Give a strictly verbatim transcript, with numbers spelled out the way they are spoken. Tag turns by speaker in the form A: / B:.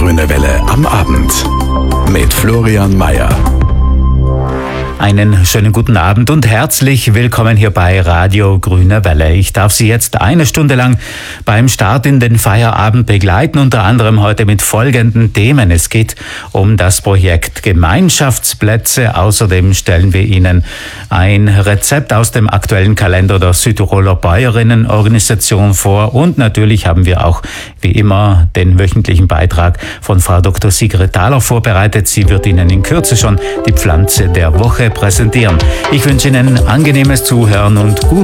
A: Grüne Welle am Abend mit Florian Mayer.
B: Einen schönen guten Abend und herzlich willkommen hier bei Radio Grüne Welle. Ich darf Sie jetzt eine Stunde lang beim Start in den Feierabend begleiten, unter anderem heute mit folgenden Themen. Es geht um das Projekt Gemeinschaftsplätze. Außerdem stellen wir Ihnen ein Rezept aus dem aktuellen Kalender der Südtiroler Bäuerinnenorganisation vor. Und natürlich haben wir auch wie immer den wöchentlichen Beitrag von Frau Doktor Sigrid Thaler vorbereitet. Sie wird Ihnen in Kürze schon die Pflanze der Woche präsentieren. Ich wünsche Ihnen angenehmes Zuhören und gut